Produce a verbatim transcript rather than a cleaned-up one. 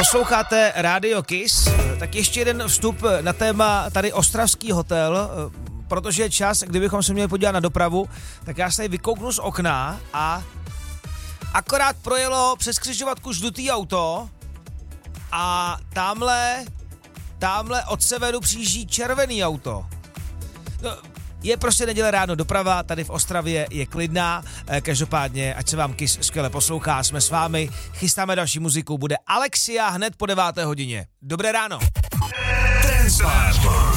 Posloucháte Radio Kiss, tak ještě jeden vstup na téma tady Ostravský hotel, protože je čas, kdybychom se měli podívat na dopravu, tak já se tady vykouknu z okna a akorát projelo přes křižovatku žlutý auto a tamhle, tamhle od severu přijíždí červený auto. No, je prostě neděle ráno, doprava tady v Ostravě je klidná, každopádně, ať se vám Kiss skvěle poslouchá, jsme s vámi, chystáme další muziku, bude Alexia hned po deváté hodině. Dobré ráno. Transfer.